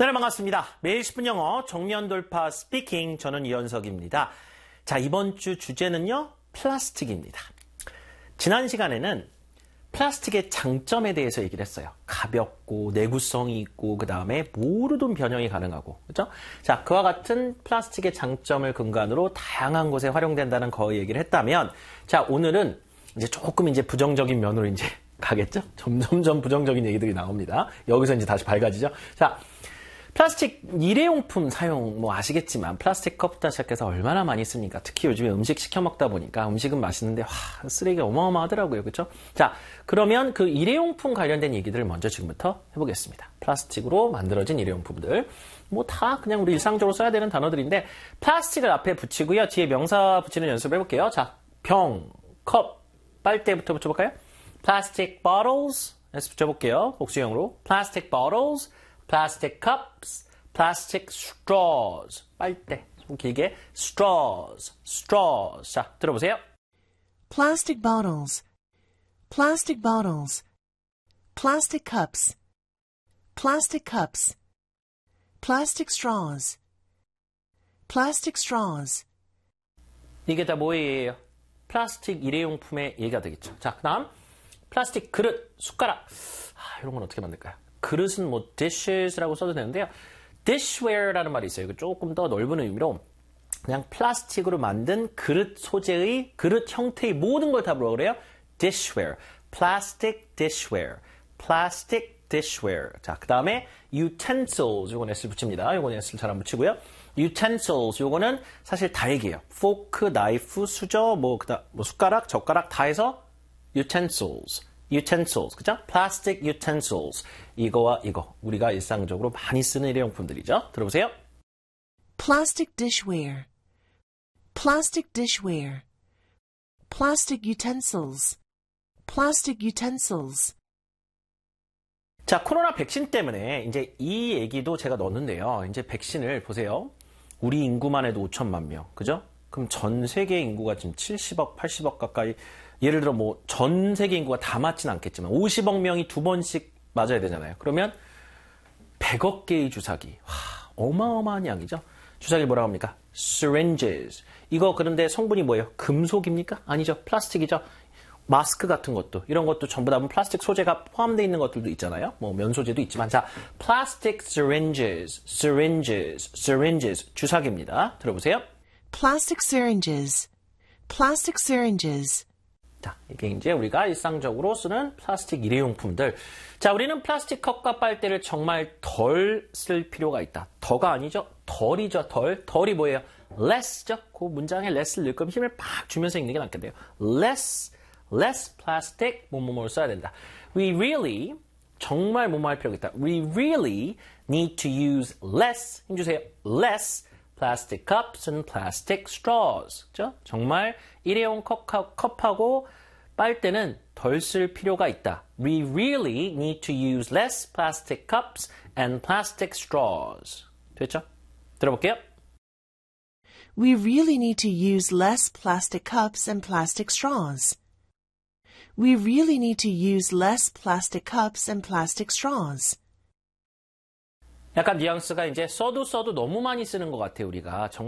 네, 반갑습니다. 매일 10분 영어 정면 돌파 스피킹, 저는 이현석입니다. 자, 이번 주 주제는요, 플라스틱입니다. 지난 시간에는 플라스틱의 장점에 대해서 얘기를 했어요. 가볍고 내구성이 있고 그 다음에 모르던 변형이 가능하고, 그렇죠? 자, 그와 같은 플라스틱의 장점을 근간으로 다양한 곳에 활용된다는 거 얘기를 했다면, 자, 오늘은 이제 조금 이제 부정적인 면으로 이제 가겠죠? 점점점 부정적인 얘기들이 나옵니다. 여기서 이제 다시 밝아지죠? 자, 플라스틱 일회용품 사용 뭐 아시겠지만 플라스틱 컵부터 시작해서 얼마나 많이 씁니까? 특히 요즘에 음식 시켜 먹다 보니까 음식은 맛있는데 와, 쓰레기 어마어마하더라고요. 그렇죠? 자, 그러면 그 일회용품 관련된 얘기들을 먼저 지금부터 해보겠습니다. 플라스틱으로 만들어진 일회용품들. 뭐 다 그냥 우리 일상적으로 써야 되는 단어들인데 플라스틱을 앞에 붙이고요. 뒤에 명사 붙이는 연습을 해볼게요. 자, 병, 컵, 빨대부터 붙여볼까요? Plastic bottles. 해서 붙여볼게요. 복수형으로. Plastic bottles. Plastic cups, plastic straws. 빨대. 좀 길게. straws, straws. 자, 들어보세요. Plastic bottles, plastic bottles, plastic cups, plastic cups, plastic straws, plastic straws. 이게 다 뭐예요? 플라스틱 일회용품의 얘기가 되겠죠. 자, 그 다음. 플라스틱 그릇, 숟가락. 이런 건 어떻게 만들까요? 그릇은 뭐 dishes라고 써도 되는데요. dishware라는 말이 있어요. 이거 조금 더 넓은 의미로 그냥 플라스틱으로 만든 그릇 소재의 그릇 형태의 모든 걸 다 뭐라고 그래요? dishware. plastic dishware. plastic dishware. 자, 그 다음에 utensils. 요건 s를 붙입니다. 요건 s를 잘 안 붙이고요. utensils. 요거는 사실 다 얘기해요. 포크, 나이프, 수저, 뭐 숟가락, 젓가락 다 해서 utensils. utensils, 그죠? plastic utensils. 이거와 이거. 우리가 일상적으로 많이 쓰는 일회용품들이죠. 들어보세요. Plastic dishware, plastic dishware, plastic utensils, plastic utensils. 자, 코로나 백신 때문에 이제 이 얘기도 제가 넣었는데요. 이제 백신을 보세요. 우리 인구만 해도 5천만 명. 그죠? 그럼 전 세계 인구가 지금 70억, 80억 가까이, 예를 들어 뭐 전 세계 인구가 다 맞진 않겠지만 50억 명이 2번씩 맞아야 되잖아요. 그러면 100억 개의 주사기. 와, 어마어마한 양이죠. 주사기 뭐라고 합니까? syringes. 이거 그런데 성분이 뭐예요? 금속입니까? 아니죠. 플라스틱이죠. 마스크 같은 것도, 이런 것도 전부 다 플라스틱 소재가 포함되어 있는 것들도 있잖아요. 뭐 면 소재도 있지만. 자, plastic syringes, syringes, syringes. 주사기입니다. 들어보세요. Plastic syringes, plastic syringes. 자, 이게 이제 우리가 일상적으로 쓰는 플라스틱 일회용품들. 자, 우리는 플라스틱 컵과 빨대를 정말 덜 쓸 필요가 있다. 더가 아니죠. 덜이죠. 덜이 뭐예요? less죠. 그 문장에 less를 넣을 거면 힘을 팍 주면서 읽는 게 낫겠네요. less plastic, 뭐뭐뭐를 써야 된다. We really, 정말 뭐뭐 할 필요가 있다. We really need to use less, 힘주세요. less plastic cups and plastic straws. 그죠? 정말 일회용 컵하고 빨대는 덜 쓸 필요가 있다. We really need to use less plastic cups and plastic straws. 됐죠? 들어볼게요. We really need to use less plastic cups and plastic straws. We really need to use less plastic cups and plastic straws. 약간 뉘앙스가 이제 써도 너무 많이 쓰는 것 같아요, 우리가.